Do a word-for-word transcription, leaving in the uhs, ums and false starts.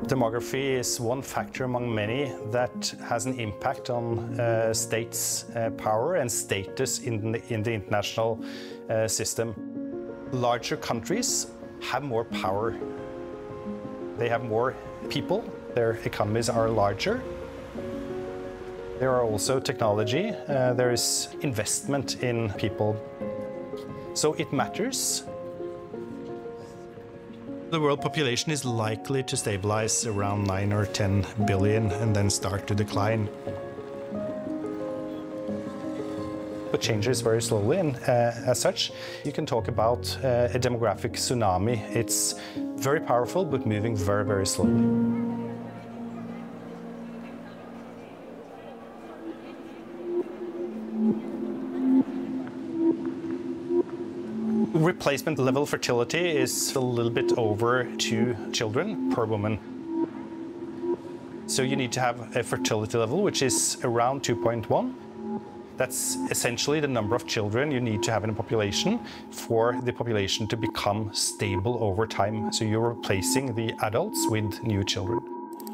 Demography is one factor among many that has an impact on uh, states' uh, power and status in the, in the international uh, system. Larger countries have more power. They have more people, their economies are larger. There are also technology, uh, there is investment in people. So it matters. The world population is likely to stabilize around nine or ten billion and then start to decline. But changes very slowly, and uh, as such, you can talk about uh, a demographic tsunami. It's very powerful, but moving very, very slowly. Replacement level fertility is a little bit over two children per woman. So you need to have a fertility level which is around two point one. That's essentially the number of children you need to have in a population for the population to become stable over time. So you're replacing the adults with new children.